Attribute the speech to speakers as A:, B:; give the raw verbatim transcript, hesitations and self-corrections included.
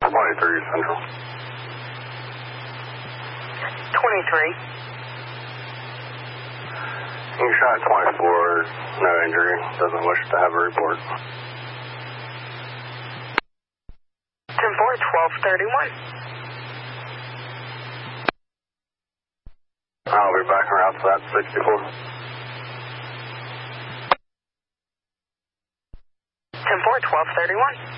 A: twenty-three Central.
B: twenty-three.
A: You shot twenty-four, no injury, doesn't wish to have a report.
B: ten four, twelve thirty-one.
A: I'll be back around to that sixty-four.
B: ten four, twelve thirty-one.